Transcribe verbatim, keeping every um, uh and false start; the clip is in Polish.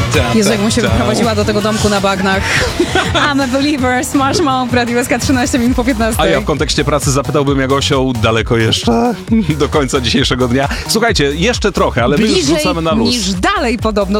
Jezu, jak mu się wyprowadziła do tego domku na bagnach. I'm a believer, Smash Mouth, Radio S K trzynaście minut po piętnastej. A ja w kontekście pracy zapytałbym jak osioł, daleko jeszcze do końca dzisiejszego dnia. Słuchajcie, jeszcze trochę, ale my już Bliżej rzucamy na luz. niż dalej podobno.